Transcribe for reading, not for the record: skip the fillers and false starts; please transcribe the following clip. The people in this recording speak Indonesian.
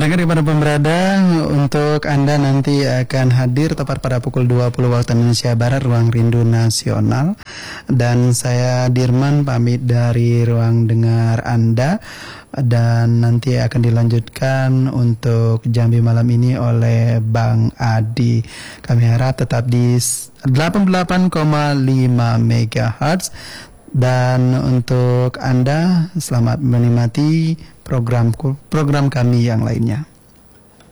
pendengar dimanapun berada, untuk Anda nanti akan hadir tepat pada pukul 20 waktu Indonesia Barat, Ruang Rindu Nasional. Dan saya Dirman pamit dari ruang dengar Anda. Dan nanti akan dilanjutkan untuk Jambi malam ini oleh Bang Adi. Kami harap tetap di 88,5 MHz. Dan untuk Anda, selamat menikmati program kami yang lainnya.